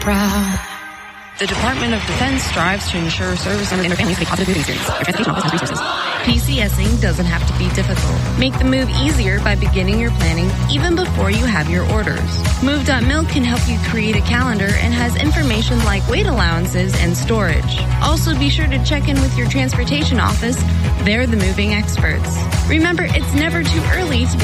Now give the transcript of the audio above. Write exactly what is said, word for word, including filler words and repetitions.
proud. The Department of Defense strives to ensure service members and their families have a positive moving experience. Your transportation office has resources. PCSing doesn't have to be difficult. Make the move easier by beginning your planning even before you have your orders. Move dot mil can help you create a calendar and has information like weight allowances and storage. Also, be sure to check in with your transportation office. They're the moving experts. Remember, it's never too early to